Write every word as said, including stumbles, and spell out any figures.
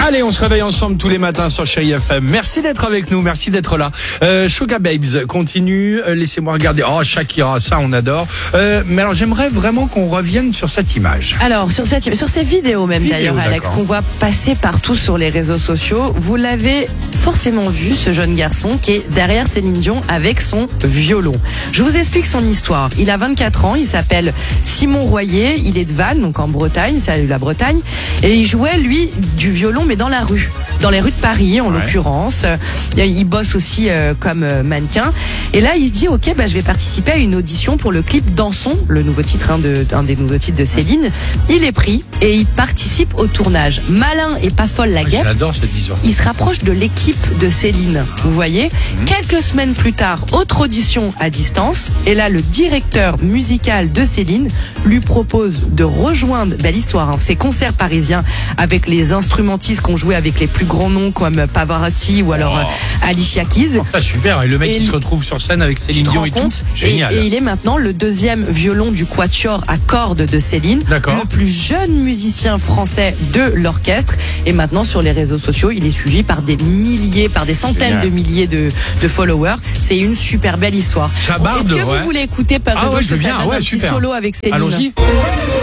Allez, on se réveille ensemble tous les matins sur Chérie F M. Merci d'être avec nous, merci d'être là. Euh, Sugar Babes continue, euh, laissez-moi regarder. Oh, Shakira, ça on adore. Euh, mais alors j'aimerais vraiment qu'on revienne sur cette image. Alors, sur, cette, sur ces vidéos même Vidéo, d'ailleurs, Alex, d'accord. qu'on voit passer partout sur les réseaux sociaux, vous l'avez forcément vu, ce jeune garçon qui est derrière Céline Dion avec son violon. Je vous explique son histoire. Il a vingt-quatre ans, il s'appelle Simon Royer, il est de Vannes, donc en Bretagne, salut la Bretagne, et il jouait, lui, du violon, mais dans la rue, dans les rues de Paris, en Ouais. l'occurrence. Il bosse aussi euh, comme euh, mannequin. Et là, il se dit, ok, bah, je vais participer à une audition pour le clip Dansons, le nouveau titre, hein, de, un des nouveaux titres de Céline. Il est pris et il participe au tournage. Malin et pas folle la guêpe. J'adore cette histoire. Il se rapproche de l'équipe de Céline, vous voyez. Mmh. Quelques semaines plus tard, autre audition à distance. Et là, le directeur musical de Céline lui propose de rejoindre, belle histoire, hein, ces concerts parisiens avec les instrumentistes qu'on jouait avec les plus grands noms comme Pavarotti ou alors Oh. euh, Alicia Keys. Oh, ça, super, et le mec Et qui se retrouve sur scène avec Tu Céline te Dion rends et tout. compte et, Génial. et il est maintenant le deuxième violon du quatuor à cordes de Céline, D'accord. le plus jeune musicien français de l'orchestre. Et maintenant sur les réseaux sociaux, il est suivi par des milliers, par des centaines Génial. de milliers de, de followers. C'est une super belle histoire. Ça barde, Est-ce que ouais. vous voulez écooter par Ah ouais, gauche je veux que ça bien, donne ouais, un petit super. solo avec Céline? Allons-y.